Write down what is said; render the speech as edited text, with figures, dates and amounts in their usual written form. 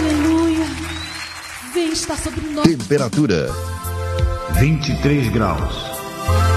Aleluia. Vem estar sobre nós. Temperatura: 23 graus.